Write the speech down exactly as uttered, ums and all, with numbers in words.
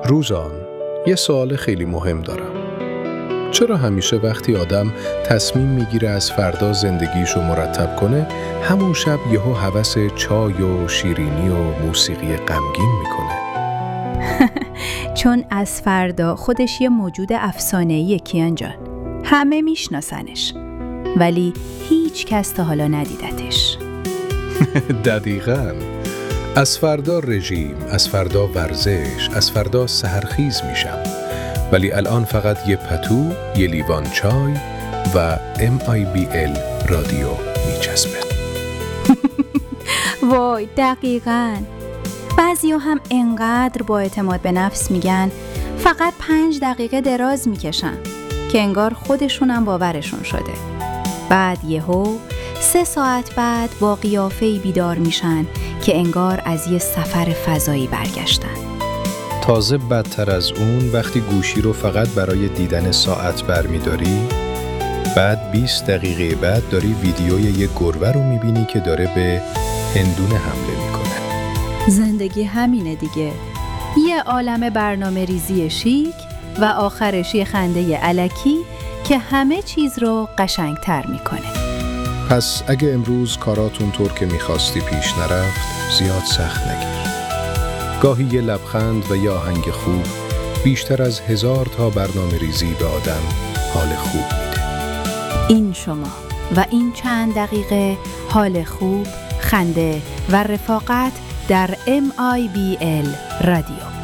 روزان، یه سوال خیلی مهم دارم. چرا همیشه وقتی آدم تصمیم میگیره از فردا زندگیشو مرتب کنه، همون شب یهو هوس چای و شیرینی و موسیقی غمگین میکنه؟ چون از فردا خودش یه موجود افسانه‌ایه کیان جان. همه میشناسنش، ولی هیچ کس تا حالا ندیدتش. دقیقاً. از فردا رژیم، از فردا ورزش، از فردا سحرخیز میشم. ولی الان فقط یه پتو، یه لیوان چای و ام آی بی ال رادیو میچسبه. وای دقیقاً. بعضیا هم انقدر با اعتماد به نفس میگن فقط پنج دقیقه دراز میکشن که انگار خودشونم باورشون شده. بعد یهو سه ساعت بعد با قیافه‌ای بیدار میشن که انگار از یه سفر فضایی برگشتن. تازه بدتر از اون وقتی گوشی رو فقط برای دیدن ساعت برمیداری، بعد بیست دقیقه بعد داری ویدیوی یه گربه رو میبینی که داره به هندونه حمله میکنه. زندگی همینه دیگه. یه عالم برنامه ریزی شیک و آخرش یه خنده الکی که همه چیز رو قشنگتر میکنه. پس اگه امروز کاراتون طور که میخواستی پیش نرفت، زیاد سخت نگیر. گاهی یه لبخند و یه آهنگ خوب بیشتر از هزار تا برنامه ریزی به آدم حال خوب میده. این شما و این چند دقیقه حال خوب، خنده و رفاقت در ام آی بی ال رادیو.